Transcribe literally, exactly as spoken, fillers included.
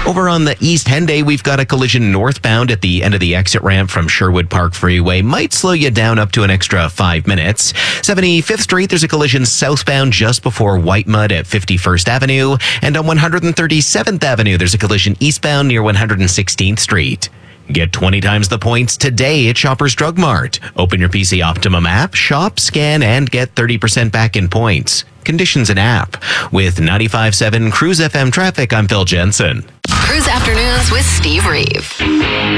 Over on the East Henday, we've got a collision northbound at the end of the exit ramp from Sherwood Park Freeway. Might slow you down up to an extra five minutes. seventy-fifth Street, there's a collision southbound just before Whitemud at fifty-first Avenue. And on one hundred thirty-seventh Avenue, there's a collision eastbound near one hundred sixteenth Street. Get twenty times the points today at Shoppers Drug Mart. Open your P C Optimum app, shop, scan, and get thirty percent back in points. Conditions and app. With ninety-five point seven Cruise F M traffic, I'm Phil Jensen. Cruise Afternoons with Steve Reeve.